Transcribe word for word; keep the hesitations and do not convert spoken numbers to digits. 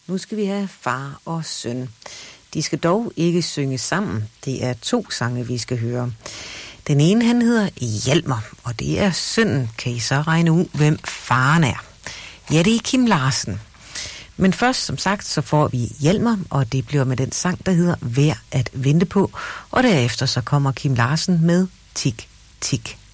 Nu skal vi have far og søn. De skal dog ikke synge sammen. Det er to sange, vi skal høre. Den ene, han hedder Hjalmar, og det er sønnen. Kan I så regne ud, hvem faren er? Ja, det er Kim Larsen. Men først, som sagt, så får vi Hjalmar, og det bliver med den sang, der hedder Værd at vente på. Og derefter så kommer Kim Larsen med Tik, Tik.